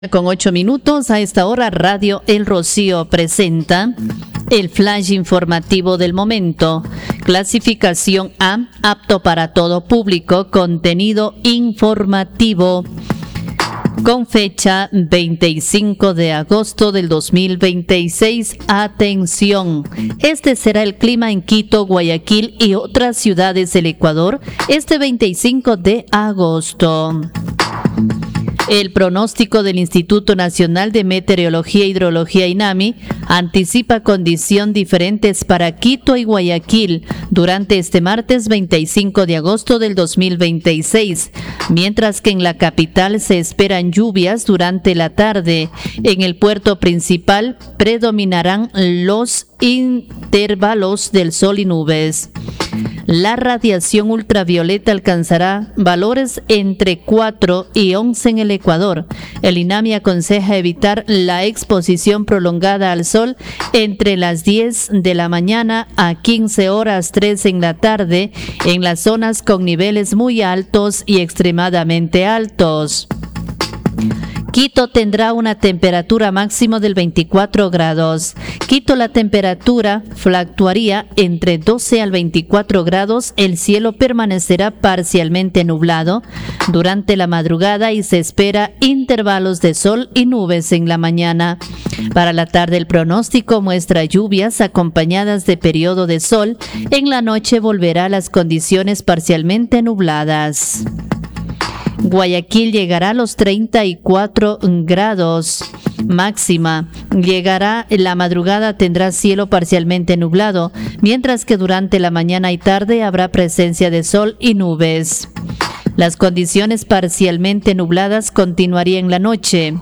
Con 8 minutos a esta hora, Radio El Rocío presenta el flash informativo del momento. Clasificación A, apto para todo público, contenido informativo. Con fecha 25 de agosto del 2026. Atención, este será el clima en Quito, Guayaquil y otras ciudades del Ecuador este 25 de agosto. El pronóstico del Instituto Nacional de Meteorología e Hidrología INAMI anticipa condiciones diferentes para Quito y Guayaquil durante este martes 25 de agosto del 2026, mientras que en la capital se esperan lluvias durante la tarde. En el puerto principal predominarán los intervalos del sol y nubes. La radiación ultravioleta alcanzará valores entre 4 y 11 en el Ecuador. El INAMI aconseja evitar la exposición prolongada al sol entre las 10 de la mañana a 15 horas 3 en la tarde en las zonas con niveles muy altos y extremadamente altos. Quito tendrá una temperatura máxima del 24 grados. Quito, la temperatura fluctuaría entre 12 al 24 grados. El cielo permanecerá parcialmente nublado durante la madrugada y se espera intervalos de sol y nubes en la mañana. Para la tarde el pronóstico muestra lluvias acompañadas de periodo de sol. En la noche volverá a las condiciones parcialmente nubladas. Guayaquil llegará a los 34 grados máxima. Llegará en la madrugada, tendrá cielo parcialmente nublado, mientras que durante la mañana y tarde habrá presencia de sol y nubes. Las condiciones parcialmente nubladas continuarían en la noche.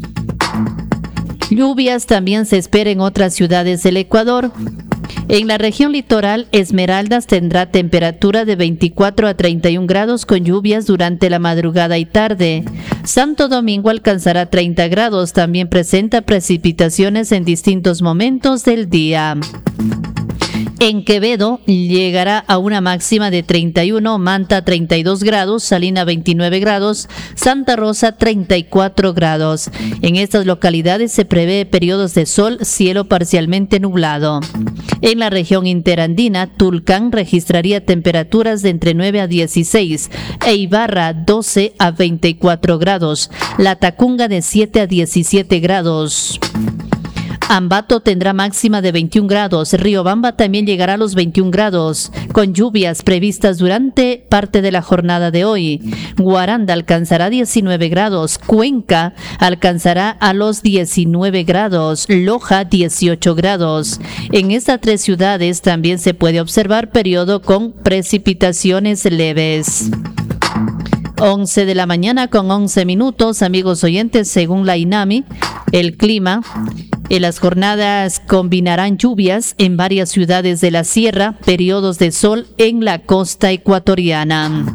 Lluvias también se espera en otras ciudades del Ecuador. En la región litoral, Esmeraldas tendrá temperatura de 24 a 31 grados con lluvias durante la madrugada y tarde. Santo Domingo alcanzará 30 grados, también presenta precipitaciones en distintos momentos del día. En Quevedo llegará a una máxima de 31, Manta 32 grados, Salina 29 grados, Santa Rosa 34 grados. En estas localidades se prevé periodos de sol, cielo parcialmente nublado. En la región interandina, Tulcán registraría temperaturas de entre 9 a 16 e Ibarra 12 a 24 grados, La Tacunga de 7 a 17 grados. Ambato tendrá máxima de 21 grados. Riobamba también llegará a los 21 grados, con lluvias previstas durante parte de la jornada de hoy. Guaranda alcanzará 19 grados. Cuenca alcanzará a los 19 grados. Loja 18 grados. En estas tres ciudades también se puede observar periodo con precipitaciones leves. 11 de la mañana con 11 minutos, amigos oyentes, según la INAMI, el clima. En las jornadas combinarán lluvias en varias ciudades de la sierra, periodos de sol en la costa ecuatoriana.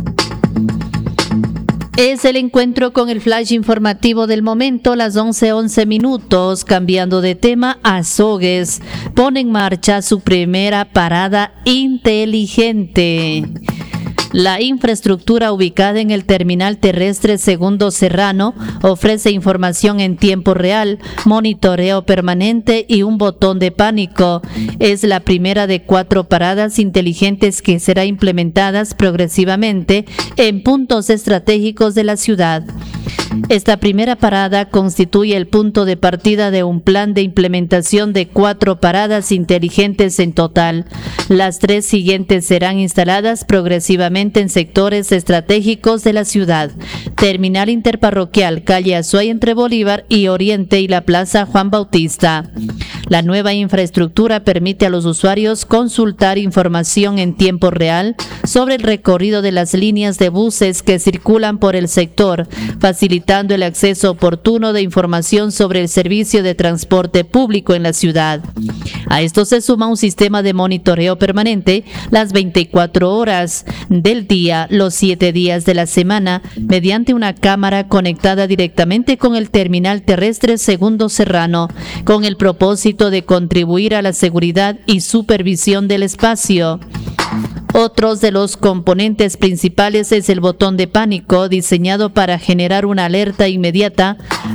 Es el encuentro con el flash informativo del momento, las 11:11 minutos. Cambiando de tema, Azogues pone en marcha su primera parada inteligente. La infraestructura ubicada en el terminal terrestre Segundo Serrano ofrece información en tiempo real, monitoreo permanente y un botón de pánico. Es la primera de 4 paradas inteligentes que será implementadas progresivamente en puntos estratégicos de la ciudad. Esta primera parada constituye el punto de partida de un plan de implementación de 4 paradas inteligentes en total. Las 3 siguientes serán instaladas progresivamente en sectores estratégicos de la ciudad. Terminal interparroquial, calle Azuay entre Bolívar y Oriente y la Plaza Juan Bautista. La nueva infraestructura permite a los usuarios consultar información en tiempo real sobre el recorrido de las líneas de buses que circulan por el sector, facilitando el acceso oportuno de información sobre el servicio de transporte público en la ciudad. A esto se suma un sistema de monitoreo permanente las 24 horas del día, los 7 días de la semana, mediante una cámara conectada directamente con el terminal terrestre Segundo Serrano, con el propósito de contribuir a la seguridad y supervisión del espacio. Otros de los componentes principales es el botón de pánico, diseñado para generar una alerta inmediata